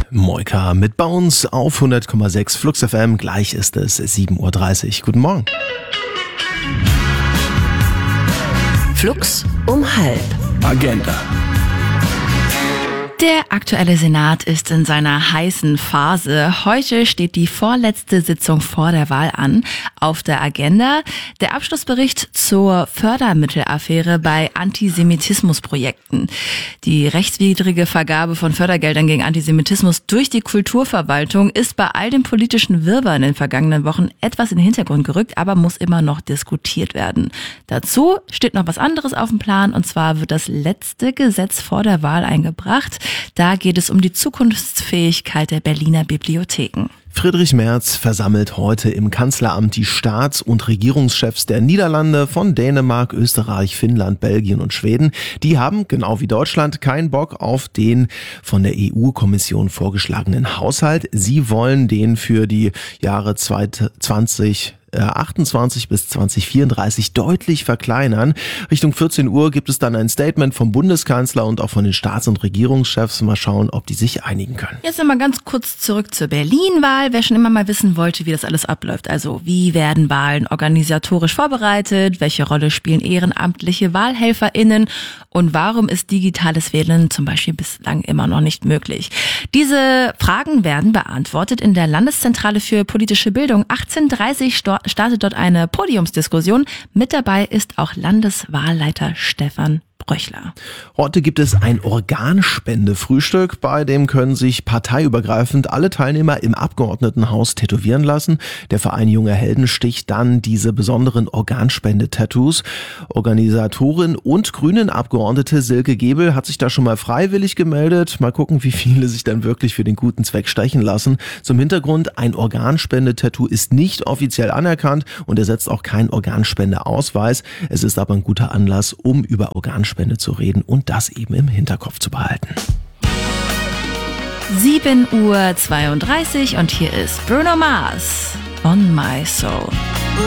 Moika mit Bounce auf 100,6 Flux FM. Gleich ist es 7.30 Uhr. Guten Morgen. Flux um 12:30. Agenda. Der aktuelle Senat ist in seiner heißen Phase. Heute steht die vorletzte Sitzung vor der Wahl an. Auf der Agenda der Abschlussbericht zur Fördermittelaffäre bei Antisemitismusprojekten. Die rechtswidrige Vergabe von Fördergeldern gegen Antisemitismus durch die Kulturverwaltung ist bei all dem politischen Wirrwarr in den vergangenen Wochen etwas in den Hintergrund gerückt, aber muss immer noch diskutiert werden. Dazu steht noch was anderes auf dem Plan, und zwar wird das letzte Gesetz vor der Wahl eingebracht. Da geht es um die Zukunftsfähigkeit der Berliner Bibliotheken. Friedrich Merz versammelt heute im Kanzleramt die Staats- und Regierungschefs der Niederlande, von Dänemark, Österreich, Finnland, Belgien und Schweden. Die haben, genau wie Deutschland, keinen Bock auf den von der EU-Kommission vorgeschlagenen Haushalt. Sie wollen den für die Jahre 2028 bis 2034 deutlich verkleinern. Richtung 14 Uhr gibt es dann ein Statement vom Bundeskanzler und auch von den Staats- und Regierungschefs. Mal schauen, ob die sich einigen können. Jetzt nochmal ganz kurz zurück zur Berlin-Wahl. Wer schon immer mal wissen wollte, wie das alles abläuft. Also wie werden Wahlen organisatorisch vorbereitet? Welche Rolle spielen ehrenamtliche WahlhelferInnen? Und warum ist digitales Wählen zum Beispiel bislang immer noch nicht möglich? Diese Fragen werden beantwortet in der Landeszentrale für politische Bildung. 18:30 startet dort eine Podiumsdiskussion. Mit dabei ist auch Landeswahlleiter Stefan Bröchler. Heute gibt es ein Organspendefrühstück, bei dem können sich parteiübergreifend alle Teilnehmer im Abgeordnetenhaus tätowieren lassen. Der Verein Junge Helden sticht dann diese besonderen Organspende-Tattoos. Organisatorin und Grünen-Abgeordnete Silke Gebel hat sich da schon mal freiwillig gemeldet. Mal gucken, wie viele sich dann wirklich für den guten Zweck stechen lassen. Zum Hintergrund: ein Organspende-Tattoo ist nicht offiziell anerkannt und ersetzt auch keinen Organspendeausweis. Es ist aber ein guter Anlass, um über Organspende zu reden und das eben im Hinterkopf zu behalten. 7:32 Uhr und hier ist Bruno Mars, On My Soul.